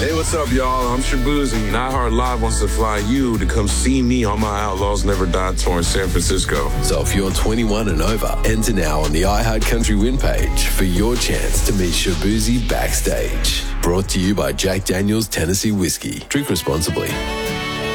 Hey, what's up, y'all? I'm Shabuzi. iHeart Live wants to fly you to come see me on my Outlaws Never Die tour in San Francisco. So if you're 21 and over, enter now on the iHeart Country Win page for your chance to meet Shabuzi backstage. Brought to you by Jack Daniel's Tennessee Whiskey. Drink responsibly.